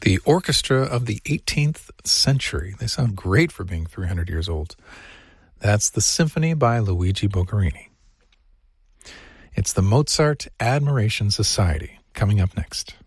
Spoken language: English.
The orchestra of the 18th century. They sound great for being 300 years old. That's the Symphony by Luigi Boccherini. It's the Mozart Admiration Society coming up next.